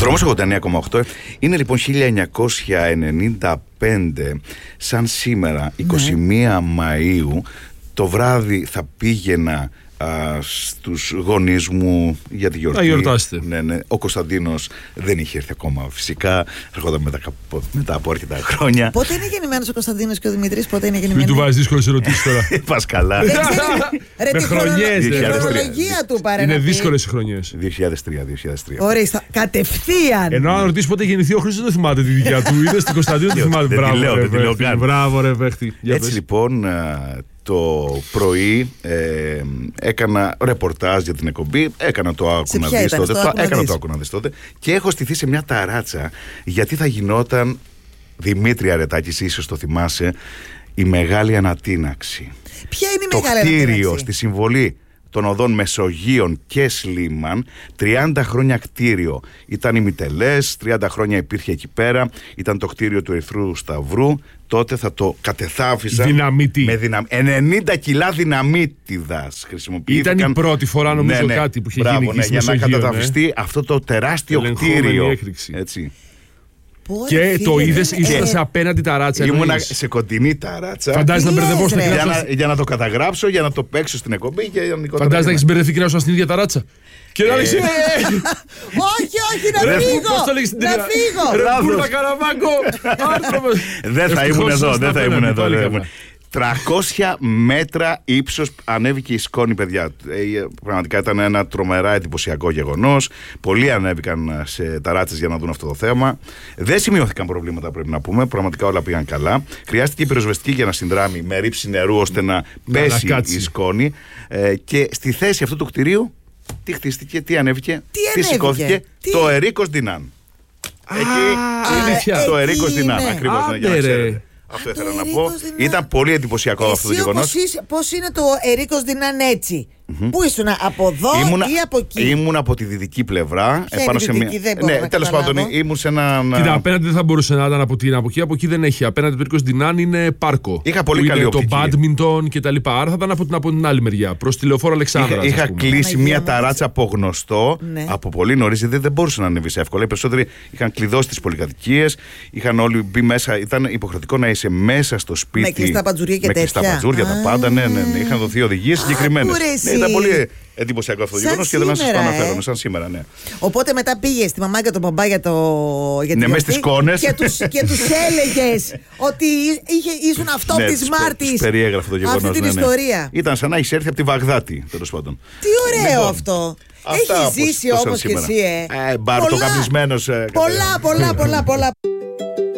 Δρόμος 89,8. Είναι λοιπόν 1995, σαν σήμερα, 21 Μαΐου, το βράδυ θα πήγαινα στους γονείς μου για τη γιορτή. Να γιορτάσετε. Ναι. Ο Κωνσταντίνος δεν είχε έρθει ακόμα, φυσικά. Ερχόταν μετά από αρκετά χρόνια. Πότε είναι γεννημένος ο Κωνσταντίνος και ο Δημήτρης, πότε είναι γεννημένοι? Μην του βάζεις δύσκολες ερωτήσεις τώρα. Πας καλά. Με χρονιές. Η χρονολογία του παρένα. Είναι δύσκολες οι χρονιές. 2003. Ορίστε, κατευθείαν. Ενώ αν ρωτήσει πότε γεννηθεί ο Χρήστος δεν θυμάται τη δικιά του. Είδες την Κωνσταντίνο δεν θυμάται. Μπράβο ρε παίχτη. Έτσι λοιπόν το πρωί έκανα ρεπορτάζ για την εκπομπή. Έκανα το άκου να δεις τότε. Έκανα το άκου να δεις τότε. Και έχω στηθεί σε μια ταράτσα, γιατί θα γινόταν, Δημήτρη Αρετάκης, ίσως το θυμάσαι, η μεγάλη ανατείναξη. Ποια είναι η μεγάλη ανατείναξη? Το ανατείναξη? κτίριο στη συμβολή των οδών Μεσογείων και Σλίμαν, 30 χρόνια κτίριο. Ήταν οι Μητελές, 30 χρόνια υπήρχε εκεί πέρα. Ήταν το κτίριο του Ερυθρού Σταυρού. Τότε θα το κατεθάφιζαν δυναμίτη. Με 90 κιλά δυναμίτιδας χρησιμοποιήθηκαν. Ήταν η πρώτη φορά νομίζω κάτι που είχε γίνει εκεί στη για να Μεσογείο, κατεδαφιστεί αυτό το τεράστιο κτίριο. Έτσι. Και το είδες, ήσουν σε απέναντι ταράτσα. Ήμουνα σε κοντινή ταράτσα. Φαντάζεσαι να μπερδευόσουν για να το καταγράψω, για να το παίξω στην εκπομπή. Φαντάζεσαι να έχεις μπερδευτεί και να ήσουν στην ίδια ταράτσα. Και να λες όχι, να φύγω! Πώς το λέγεις στην ταινία? Να φύγω! Μπουρλα Καραβάγκο! Δεν θα ήμουν εδώ. 300 μέτρα ύψος ανέβηκε η σκόνη, παιδιά. Πραγματικά ήταν ένα τρομερά εντυπωσιακό γεγονός. Πολλοί ανέβηκαν σε ταράτσες για να δουν αυτό το θέμα. Δεν σημειώθηκαν προβλήματα, πρέπει να πούμε. Πραγματικά όλα πήγαν καλά. Χρειάστηκε η πυροσβεστική για να συνδράμει με ρήψη νερού ώστε να πέσει η σκόνη. Και στη θέση αυτού του κτηρίου, τι χτίστηκε, τι ανέβηκε, τι σηκώθηκε? Το Ερίκος Ντινάν. Εκεί είναι το Ερίκος Ντινάν, ακριβώς, για να ξέρετε. Αυτό ήθελα να πω. Ήταν πολύ εντυπωσιακό αυτό το γεγονός. Πώς είναι το Ερίκος Ντινάν έτσι? Πού ήσουν, από εδώ ή από εκεί? Ήμουν από τη δυτική πλευρά. Ναι, τέλος πάντων, ήμουν σε ένα. Κοίτα, απέναντι δεν θα μπορούσε να ήταν από εκεί. Από εκεί δεν έχει. Απέναντι το Ερίκος Ντινάν είναι πάρκο. Είχα πολύ καλή οπτική. Το μπάντμιντον κτλ. Άρα θα ήταν από την άλλη μεριά, προς τη Λεωφόρο Αλεξάνδρας. Είχα κλείσει μια ταράτσα από γνωστό από πολύ νωρίς, γιατί δεν μπορούσε να ανέβει εύκολα. Οι περισσότεροι είχαν κλειδώσει τις πολυκατοικίες, είχαν όλοι μπει μέσα. Ήταν υποχρεωτικό να είσαι μέσα στο σπίτι. Με κλειστά παντζουρία και τέτοια. Με κλειστά παντζούρια, τα πάντα. Ναι. Είχαν δοθεί οδηγίες συγκεκριμένες. Ήταν πολύ εντυπωσιακό αυτό το γεγονός και δεν να σας το αναφέρω. Σαν σήμερα, ναι. Οπότε μετά πήγε στη μαμά και τον μπαμπά για τη μέσα στις σκόνες. Και τους έλεγες ότι ήσουν αυτόπτης μάρτης. Τους περιέγραφε το γεγονός. Αυτή την ιστορία. Ήταν σαν να έχεις έρθει από τη Βαγδάτη, τέλος πάντων. Τι ωραίο αυτό. Έχεις ζήσει όπως και εσύ, Μπαρτοκαπνισμένος. Πολλά.